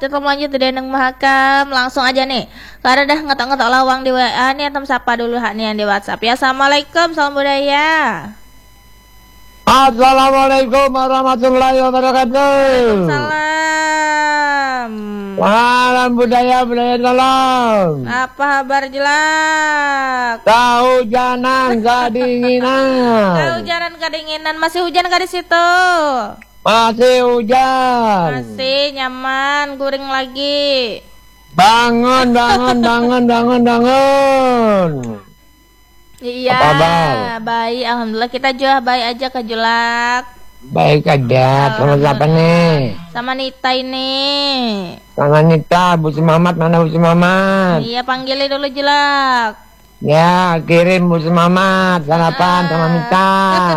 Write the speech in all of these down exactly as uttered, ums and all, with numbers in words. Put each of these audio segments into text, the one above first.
Kita lanjut di Deneng Mahakam. Langsung aja nih, karena dah ngetok-ngetok lawang di W A nih, atem sapa dulu hak nih yang di WhatsApp ya. Assalamualaikum, salam budaya. Assalamualaikum warahmatullahi wabarakatuh. Waalaikumsalam. Salam budaya budaya tolong. Apa kabar jelak? Kehujanan kedinginan. Kehujanan kedinginan. Masih hujan kah di situ? Masih hujan. Masih nyaman, guring lagi. Bangun, bangun, bangun, bangun, bangun. Iya, baik. Alhamdulillah, kita juga baik aja ke jelak. Baik aja, sama siapa nih? Sama Nita ini. Sama Nita, Bu Mamat, mana Bu Mamat? Iya, panggilin dulu jelak. Ya, kirim Bu Mamat, sarapan ah. sama Nita.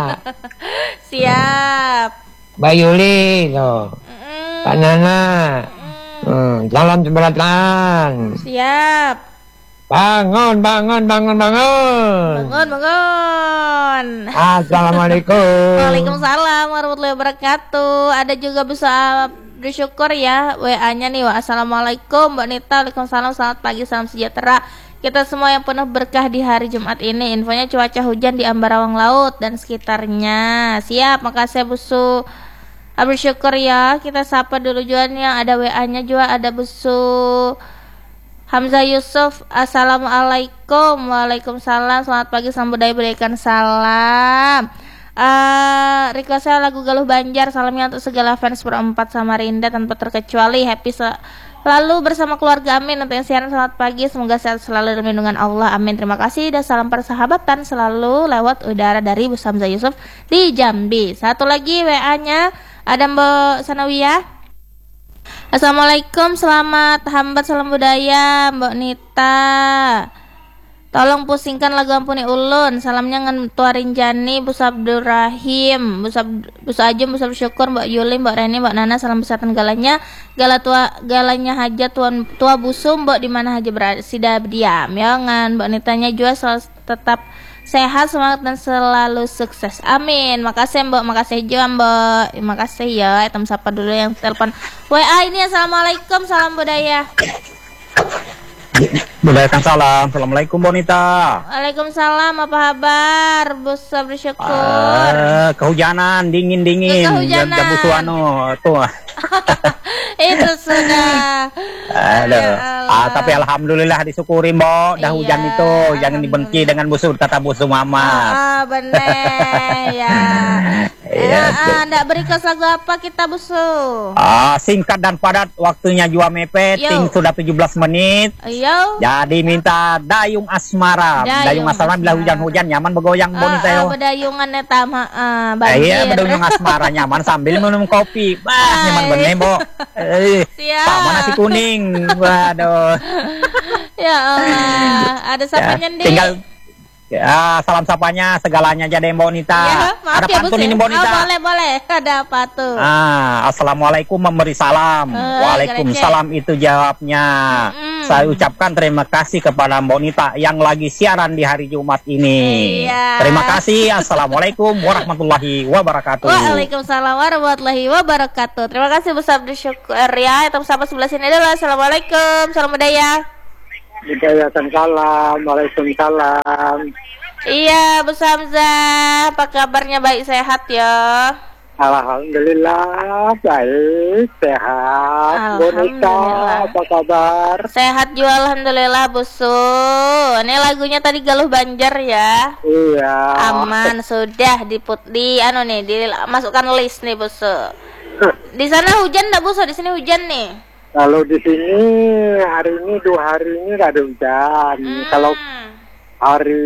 Siap. Bayuli tuh. Mm. Kak Nana. Mm. Hmm, salam seberatan. Siap. Bangun, bangun, bangun, bangun. Bangun, bangun. Assalamualaikum. Waalaikumsalam warahmatullahi wabarakatuh. Ada juga bisa bersyukur ya W A-nya nih. Assalamualaikum Mbak Nita. Waalaikumsalam, selamat pagi, salam sejahtera. Kita semua yang penuh berkah di hari Jumat ini. Infonya cuaca hujan di Ambarawang Laut dan sekitarnya. Siap, makasih Busu. Bersyukur ya. Kita sapa dulu juga nih yang ada W A-nya juga, ada Busu Hamzah Yusuf. Assalamualaikum. Waalaikumsalam, selamat pagi, salam budaya, berikan salam. Uh, request saya lagu Galuh Banjar. Salamnya untuk segala fans Perempat Samarinda tanpa terkecuali. Happy selalu bersama keluarga, amin. Untuk yang siaran selamat pagi, semoga sehat selalu dalam lindungan Allah, amin. Terima kasih dan salam persahabatan selalu lewat udara dari Bu Hamzah Yusuf di Jambi. Satu lagi W A-nya ada Mbak Sanawiyah. Assalamualaikum, selamat hambat, salam budaya Mbak Nita. Tolong pusingkan lagu Ampuni Ulun. Salamnya ngan Tua Rinjani, Bu Abdul Rahim, Bu Ajum, Bu Syukur, Mbak Yuli, Mbak Reni, Mbak Nana. Salam besatan galanya, gala tua galanya hajat tuan tua busum, Mbak di mana haja berada sida diam ya ngan Mbak Nitanya juga selalu tetap sehat, semangat dan selalu sukses. Amin. Makasih Mbak, makasih juga Mbak. Makasih ya. Etam sapa dulu yang telepon W A ini. Assalamualaikum, salam budaya. Budayakan salam. Assalamualaikum Bonita. Waalaikumsalam, apa kabar? Busa bersyukur. Uh, kehujanan, dingin-dingin. Kehujanan. Jabu suano tuh. Itu sudah. Aduh. Ya ah, tapi alhamdulillah disyukuri Mbok. Dah iya, hujan itu jangan dibenci dengan busur, kata Busu Mama. Ah, bener ya. Iya, eh, ndak beri lagu apa kita Busu? Ah, singkat dan padat, waktunya jua mepet. Ting sudah tujuh belas menit. Yo. Jadi minta Dayung Asmara. Dayung, Dayung Asmara bila hujan-hujan nyaman begoyang uh, Bonita yo. Uh, bedayungan eta mah uh, banjir. Iya, bedayung Asmara nyaman sambil minum kopi. Bah, nyaman bener, Mbok. Eh, sama nasi kuning. Waduh. Ya Allah, ada sapanya ya, tinggal ya, salam sapanya segalanya aja deh Mbak Nita. Ya, ada ya, pantun ini Mbak Nita. Oh, boleh boleh. Ada apa tuh? Ah, assalamualaikum memberi salam. Uh, Waalaikumsalam itu jawabnya. Mm. Saya ucapkan terima kasih kepada Mbak Nita yang lagi siaran di hari Jumat ini. Iya. Terima kasih. Assalamualaikum warahmatullahi wabarakatuh. Waalaikumsalam warahmatullahi wabarakatuh. Terima kasih besar bersyukur ya. Kita bersama sebelah sini dulu. Assalamualaikum. Salam budaya. Budayakan salam. Waalaikumsalam. Iya, Bu Hamzah, apa kabarnya? Baik, sehat ya? Alhamdulillah baik, sehat. Bonita, apa kabar? Sehat juga alhamdulillah Busu. Ini lagunya tadi Galuh Banjar ya? Iya. Aman sudah diput di anu nih, dimasukkan list nih Busu. Di sana hujan enggak Busu? Di sini hujan nih. Kalau di sini hari ini dua hari ini nggak ada hujan. Hmm. Kalau hari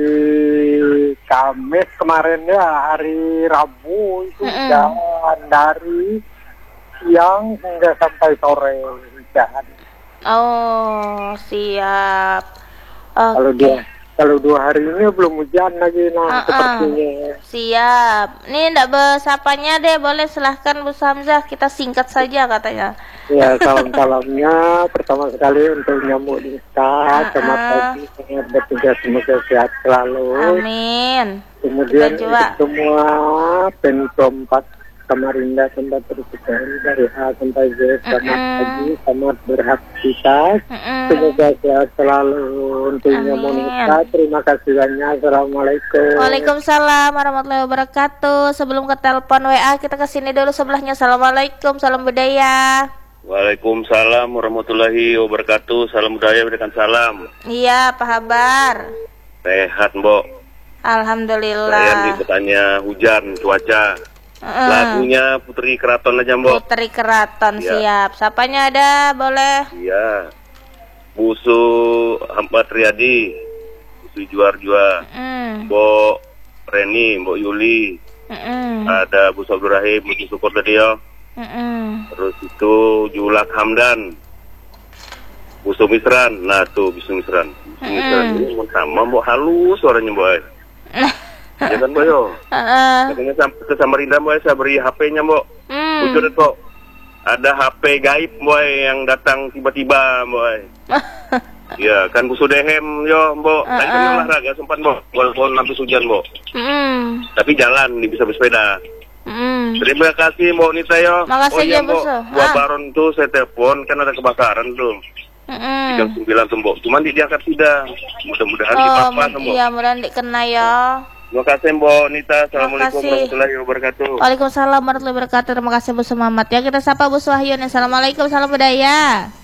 Kamis kemarin ya, hari Rabu itu hmm. hujan dari siang hingga sampai sore hujan. Oh siap. Okay. Kalau dia kalau dua hari ini belum hujan lagi nah uh -uh. sepertinya. Siap. Nih ndak besapanya deh, boleh silahkan Bu Hamzah, kita singkat saja katanya. Ya, salam-salamnya pertama sekali untuk nyamuk di Ustaz, selamat pagi, sehat bertugas, semoga sehat selalu. Amin. Kemudian untuk semua Perempat Samarinda tempat bersekolah dari A sampai Z. Selamat pagi, selamat beraktivitas. Semoga sehat selalu untuknya Monica. Terima kasih banyak. Assalamualaikum. Waalaikumsalam warahmatullahi wabarakatuh. Sebelum ke telepon W A, kita kesini dulu sebelahnya. Assalamualaikum, salam budaya. Waalaikumsalam warahmatullahi wabarakatuh. Salam budaya, berikan salam. Iya, apa kabar? Sehat, Mbok. Alhamdulillah. Saya nih bertanya hujan, cuaca. Uh. Lagunya Putri Keraton aja, Mbok. Putri Keraton, ya. Siap. Sapanya ada, boleh? Iya. Busu Hampa Triadi, Busu Juar-Juar, mm. Mbok Reni, Mbok Yuli, mm. ada Busu Abdurrahim, Busu Syukur tadi ya. Mm-mm. Terus itu Julak Hamdan, Busu Misran. Nah tuh Busu Misran, Busu mm. Misran ini sama Mbok halus suaranya Mbok. Ya kan Mbok yo. Uh-uh. Katanya ke Samarinda Mbok saya beri H P-nya Mbok. Mm. Bujur itu ada H P gaib Mbok yang datang tiba-tiba Mbok. Ya kan Busu Dehem yo Mbok. Tadi uh-uh. kan olahraga sempat Mbok, walaupun habis hujan Mbok. Mm. Tapi jalan bisa bersepeda. Mm. Terima kasih Mbok Nita yo. Makasih oh iya Mbok. Buah ah. Baron tuh saya telepon kan ada kebakaran tuh. Mm. Jam sembilan tuh Mbok. Cuman diangkat tidak. Mudah-mudahan oh, dipapa Mbok. Iya, mudah-mudahan dikena ya. Terima kasih Mbok Nita. Assalamualaikum warahmatullahi wabarakatuh. Waalaikumsalam warahmatullahi wabarakatuh. Terima kasih Bu Sumamat ya. Kita sapa Bu Suhayon. Assalamualaikum, salam budaya.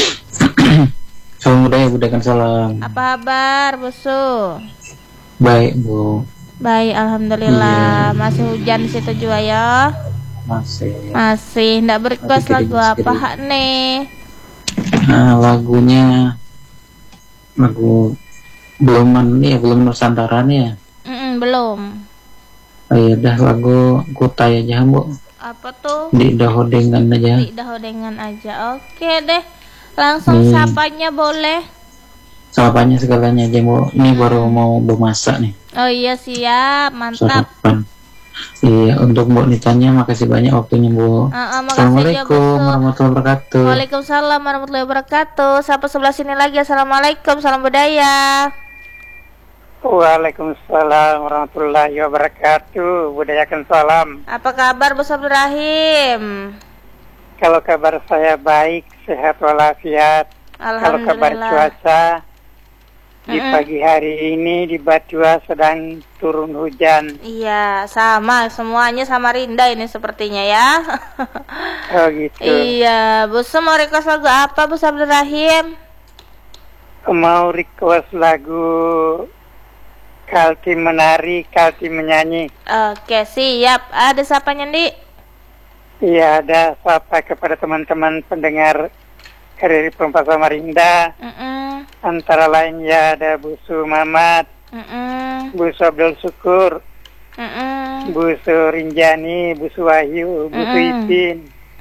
Salam budaya, budakan salam. Apa kabar Bu Su? Baik Bu. Baik, alhamdulillah. Iya. Masih hujan di situ juga ya? Masih. Masih. Nggak berrequest lagu apa hak nih? Nah, lagunya lagu belum nih ya, belum Nusantara nih ya. Mm-mm, belum. Oh iya, dah lagu Kutai aja Bu. Apa tuh? Di Dahodengan aja. Di Dahodengan aja. Oke deh. Langsung hmm. sapanya boleh. Sapanya segalanya aja Bu. Ini baru mau bermasak nih. Oh iya, siap, mantap. Sarapan. Iya, untuk Mbok Nitanya makasih banyak waktunya Bu. Uh, uh, Assalamualaikum warahmatullahi wabarakatuh. Waalaikumsalam warahmatullahi wabarakatuh. Siapa sebelah sini lagi? Assalamualaikum, salam budaya. Waalaikumsalam warahmatullahi wabarakatuh. Budayakan salam. Apa kabar Bos Abdurrahim? Kalau kabar saya baik, sehat walafiat. Kalau kabar cuaca di mm-mm. pagi hari ini di Batua sedang turun hujan. Iya, sama semuanya Samarinda ini sepertinya ya. Oh gitu. Iya, Bos mau request lagu apa Bos Abdurrahim? Mau request lagu Kalti menari, Kalti menyanyi. Oke, siap. Ada sapanya, Ndi? Iya, ada sapa kepada teman-teman pendengar R R I Perempat Samarinda. Mm-mm. Antara lain ya ada Busu Mamat, Mm-mm. Busu Abdul Syukur, Mm-mm. Busu Rinjani, Busu Wahyu, Busu Mm-mm. Ipin,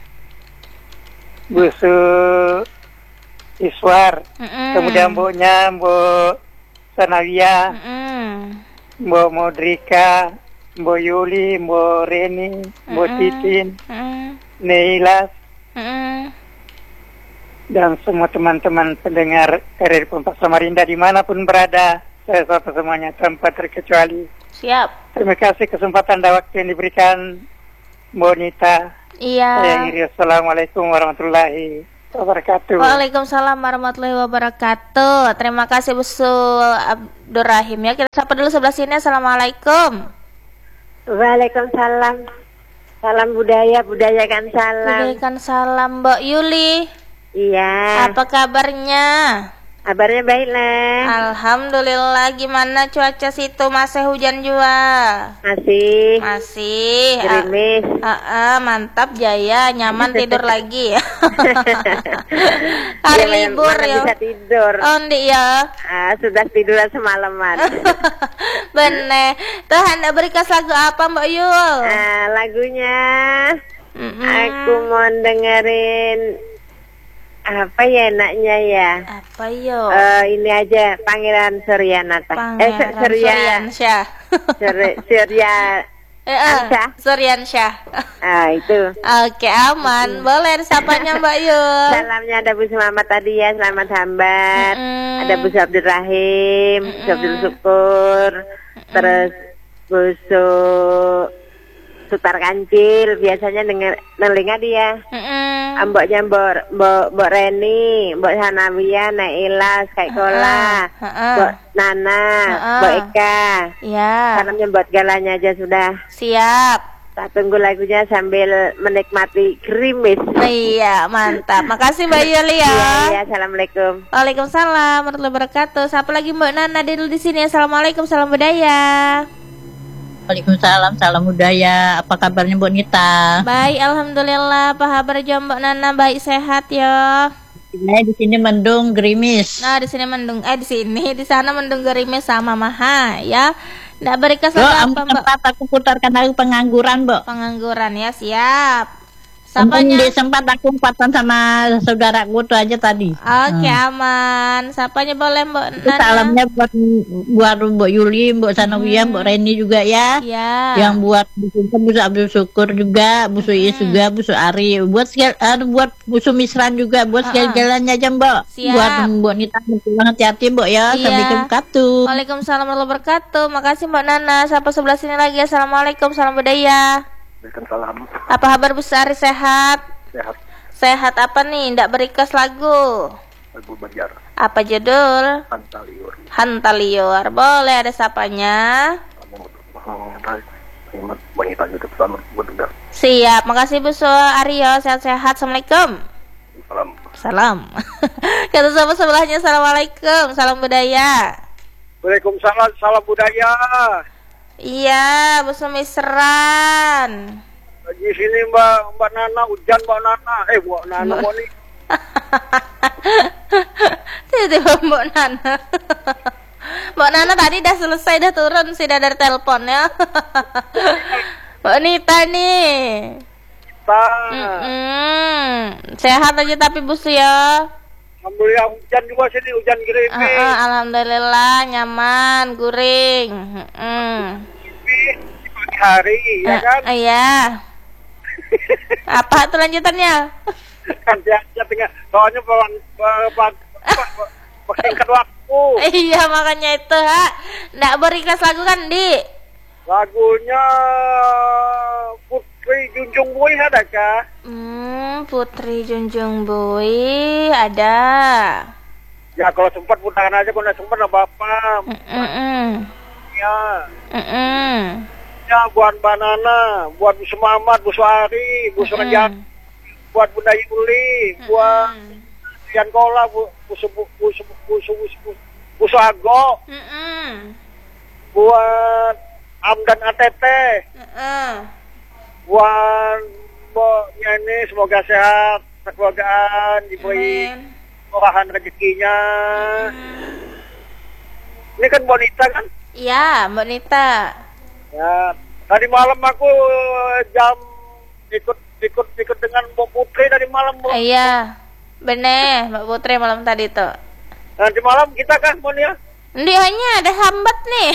Busu Iswar, Mm-mm. kemudian mboknya Mbok Sanawia, Mm-mm. Mbok Modrika, Mbok Yuli, Mbok Reni, Mbok Mm-mm. Titin, Mm-mm. Neilas, Mm-mm. dan semua teman-teman pendengar R R I Perempat Samarinda dimanapun berada, saya sapa semuanya tanpa terkecuali. Siap. Terima kasih kesempatan dan waktu yang diberikan Mbak Nita. Iya. Saya akhiri, assalamualaikum warahmatullahi wabarakatuh. Waalaikumsalam warahmatullahi wabarakatuh. Terima kasih Bu Abdurrahim ya. Kita sapa dulu sebelah sini. Assalamualaikum. Waalaikumsalam. Salam budaya, budayakan salam. Budayakan salam Mbak Yuli. Iya. Apa kabarnya? Kabarnya baik lah. Alhamdulillah. Gimana cuaca situ? Masih hujan juga? Masih. Masih. Gerimis. Uh, uh, uh, mantap Jaya. Nyaman tidur lagi ya. Hari ya, libur ya. Bisa tidur. Oh ndi ya. Ah, sudah tiduran semalaman. Bener. Tuh Anda berikan lagu apa Mbak Yul? Ah, lagunya. Mm-mm. Aku mau dengerin. Apa ya enaknya ya? Apa yo? Uh, ini aja Pangeran Suryanata. Pangeran eh Suryansyah. Surya. Eh, uh, Suryansyah. Ah itu. Oke, aman. Boleh sapanya Mbak Yul. Salamnya ada Bu Sumamat tadi ya, selamat hambat. Mm-mm. Ada Bu Abdurrahim, Bu Abdul Syukur, mm-mm. terus Bu Su Sutar Kancil, biasanya denger nelinga dia. Mm-mm. Mboknya Mbok Mbok Mbok Reni, Mbok Hanawia, Naila, Kaikola, Mbok Nana, Mbok Eka. Iya. Salamnya buat galanya aja sudah. Siap. Tak tunggu lagunya sambil menikmati gerimis. Iya, mantap. Makasih Mbak Yuli ya. Iya, iya, assalamualaikum. Waalaikumsalam warahmatullahi wabarakatuh. Siapa lagi Mbak Nana dulu di sini? Assalamualaikum, salam budaya. Waalaikumsalam, salam budaya. Apa kabarnya Mbak Nita? Baik, alhamdulillah. Apa kabar juga Mbak Nana? Baik, sehat ya. Nah, di sini mendung gerimis. Nah, di sini mendung. Eh, di sini, di sana mendung gerimis sama Maha ya. Nggak berikas Mbak, apa Mbak? tempat aku putarkan lagu pengangguran, Mbak. Pengangguran ya, siap. Sapanya di sempat aku empatan sama saudaraku tuh aja tadi. Oke, hmm. aman. Sapanya boleh Mbak Nana. Salamnya buat buat Mbak Yuli, Mbak Sanawiyah, hmm. Mbak Reni juga ya. Ya. Yang buat Busu Abdul Syukur juga, Busu Is hmm. juga, Busu Ari. Buat uh, buat Busu Misran juga, buat uh-uh. jalannya aja Mbak. Siap. Buat Mbak Nita pulang hati-hati Mbak ya. Iya. Assalamualaikum wabarakatuh. Waalaikumsalam warahmatullahi wabarakatuh. Makasih Mbak Nana. Sampai sebelah sini lagi. Assalamualaikum, salam budaya. Waalaikumsalam. Apa kabar Bu Sari, sehat? Sehat. Sehat apa nih? Ndak berikas lagu. Lagu Banjar. Apa judul? Hantaliur. Hantaliur. Boleh ada sapanya? Siap. Makasih Bu Su Aryo. Sehat-sehat. Assalamualaikum. Salam. Salam. Kata sama sebelahnya. Assalamualaikum. Salam budaya. Waalaikumsalam. Salam budaya. Iya, Bu Sumisran. Di sini Mbak Mbak Nana, hujan Mbak Nana. Eh, Mbak Nana mau nih. Tiba-tiba Mbak Nana. Mbak Nana tadi dah selesai, dah turun sih dah dari teleponnya. Mbak Nita nih. Mm-mm. Sehat aja tapi Bu ya. Alhamdulillah hujan juga sini, hujan gerimis. Uh, uh, alhamdulillah nyaman, guring. Uh, Pagi hari, uh, ya kan? Iya. Apa tuh lanjutannya? Nanti aja tinggal, soalnya persingkat waktu. Iya makanya itu, ha. Nggak berikas lagu kan, Di? Lagunya Putri Junjung Boy ada kah? Hmm, Putri Junjung Boy ada. Ya kalau sempat putaran aja, kalau nggak sempat nggak apa-apa. Mm-mm. Ya. Mm-mm. Ya buat Mbak Nana, buat Bu Muhammad, Bu Suari, Bu Surajat, buat Bunda Yuli, buat Rian Kola, Bu Busu Busu Busu Busu Busu Ago, buat Amdan A T T, buat Mboknya ini semoga sehat, kekeluargaan, diberi murahan rezekinya. Ini kan Bonita kan? Iya, Mbak Nita. Ya, tadi malam aku jam ikut ikut ikut dengan Mbak Putri dari malam. Bu. Iya, bener Mbak Putri malam tadi tuh. Nanti malam kita kan Mon ya? Ini hanya ada hambat nih.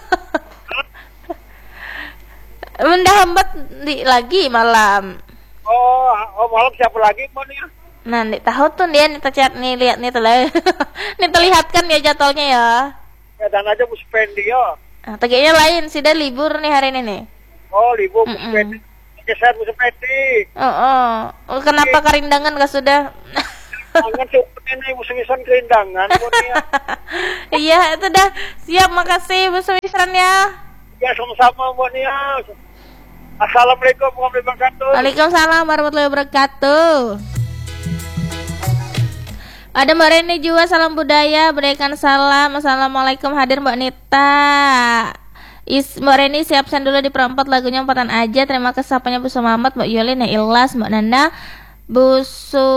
Mendah hambat di lagi malam. Oh, oh malam siapa lagi Mon ya? Nah, nih tahu tuh dia nih chat nih lihat nih tuh lah. Nih terlihatkan ya jadwalnya ya. Ya dan aja Bu Spendi ya. Nah, tegaknya lain sih, dah libur nih hari ini nih. Oh, libur Bu Spendi. Geser Bu Spendi. Oh, oh. Oh, kenapa kerindangan gak sudah? Jangan coba ini Bu Sumisran kerindangan ya. Iya, itu dah. Siap, makasih Bu Sumisran ya. Ya, sama-sama Bu Nia. Assalamualaikum warahmatullahi wabarakatuh. Waalaikumsalam warahmatullahi wabarakatuh. Ada Mbak Reni juga, salam budaya, berikan salam. Assalamualaikum, hadir Mbak Nita. Is, Mbak Reni siap sen dulu di perempat lagunya empatan aja. Terima kasih sapanya Bu Muhammad, Mbak Yoli, Mbak Ilas, Mbak Nanda, Busu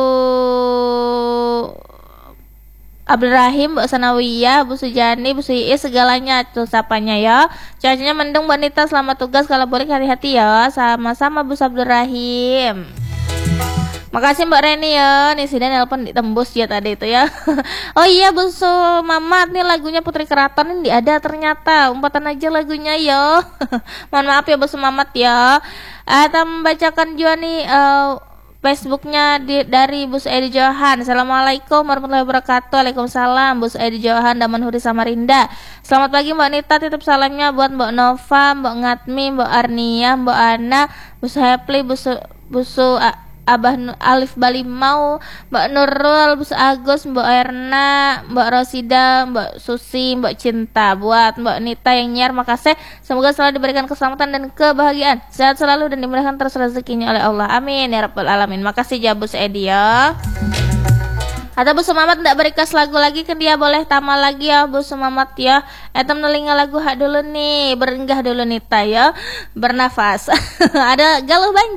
Abdul Rahim, Mbak Sanawiyah, Bu Sujani, Bu Sui, segalanya tuh sapanya ya. Cuacanya mendung Mbak Nita, selamat tugas, kalau boleh hati-hati ya. Sama-sama Bu Abdul Rahim. Makasih Mbak Reni ya. Nih si Dan nelpon ditembus ya tadi itu ya. Oh iya Bu Mamat, nih lagunya Putri Keraton ini ada ternyata. Umpatan aja lagunya ya. Mohon maaf ya Bu Mamat ya. Atau membacakan juga nih uh, Facebooknya di, dari Bu Edi Johan. Assalamualaikum warahmatullahi wabarakatuh. Waalaikumsalam Bu Edi Johan Damanhuri Samarinda. Selamat pagi Mbak Nita, titip salamnya buat Mbak Nova, Mbak Ngatmi, Mbak Arnia, Mbak Ana, Bu Hepli, Bu Su, Bu Su Abah Alif Balimau, Mbak Nurul, Bu Agus, Mbak Erna, Mbak Rosida, Mbak Susi, Mbak Cinta. Buat Mbak Nita yang nyiar, makasih. Semoga selalu diberikan keselamatan dan kebahagiaan, sehat selalu dan dimudahkan terus rezekinya oleh Allah. Amin ya rabbal alamin. Makasih ya Bu Edi ya. Atau Bu Sumamat tidak berikas lagu lagi kan dia boleh tamal lagi ya Bu Sumamat ya. Etam nelinga lagu hak dulu nih, berenggah dulu Nita ya, bernafas. Ada Galuh Banjar.